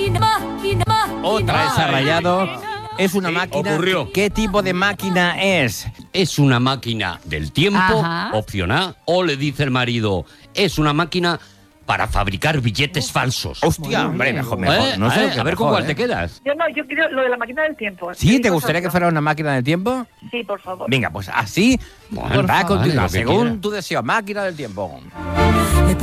Otra vez ha rayado. Es una Sí, máquina. ocurrió. ¿Qué tipo de máquina es? Es una máquina del tiempo, Ajá. opción A, o le dice el marido, es una máquina para fabricar billetes falsos. Hostia, hombre, mejor. No sé, a ver con mejor, cuál te quedas. Yo quiero lo de la máquina del tiempo. ¿Sí? ¿Te gustaría que fuera una máquina del tiempo? Sí, por favor. Venga, pues así Bueno, va a vale, continuar, lo que según quiera. tu deseo. Máquina del tiempo.